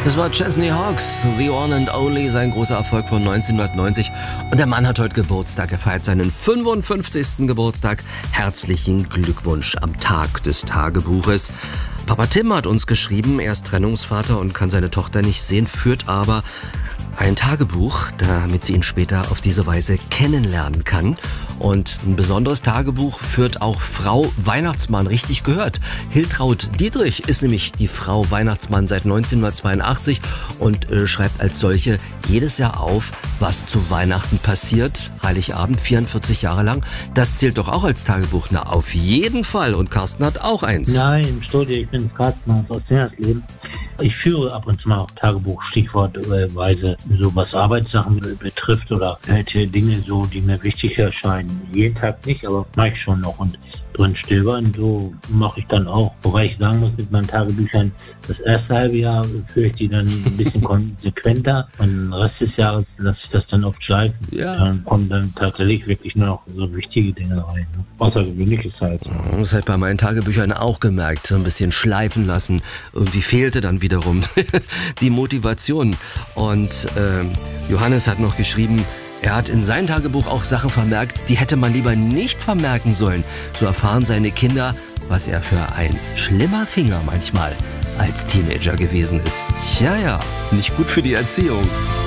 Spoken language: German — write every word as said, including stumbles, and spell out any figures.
Das war Chesney Hawkes, The One and Only, sein großer Erfolg von neunzehnhundertneunzig. Und der Mann hat heute Geburtstag, er feiert seinen fünfundfünfzigsten Geburtstag. Herzlichen Glückwunsch am Tag des Tagebuches. Papa Tim hat uns geschrieben, er ist Trennungsvater und kann seine Tochter nicht sehen, führt aber ein Tagebuch, damit sie ihn später auf diese Weise kennenlernen kann. Und ein besonderes Tagebuch führt auch Frau Weihnachtsmann, richtig gehört. Hiltraud Dietrich ist nämlich die Frau Weihnachtsmann seit neunzehnhundertzweiundachtzig und äh, schreibt als solche jedes Jahr auf, was zu Weihnachten passiert. Heiligabend, vierundvierzig Jahre lang. Das zählt doch auch als Tagebuch. Na, auf jeden Fall. Und Carsten hat auch eins. Nein, Studie, ich bin Carsten aus Nersleben. Ich führe ab und zu mal auch Tagebuch, stichwortweise, so was Arbeitssachen betrifft oder welche Dinge so, die mir wichtig erscheinen. Jeden Tag nicht, aber mache ich schon noch und drin stöbern. So mache ich dann auch. Wobei ich sagen muss, mit meinen Tagebüchern, das erste halbe Jahr führe ich die dann ein bisschen konsequenter und den Rest des Jahres lasse ich das dann oft schleifen. Ja. Dann kommen dann tatsächlich wirklich nur noch so wichtige Dinge rein. Ne? Außergewöhnliches halt. Das habe ich bei meinen Tagebüchern auch gemerkt. So ein bisschen schleifen lassen. Irgendwie fehlte dann wiederum die Motivation. Und ähm, Johannes hat noch geschrieben, er hat in sein Tagebuch auch Sachen vermerkt, die hätte man lieber nicht vermerken sollen. So erfahren seine Kinder, was er für ein schlimmer Finger manchmal als Teenager gewesen ist. Tja, ja, nicht gut für die Erziehung.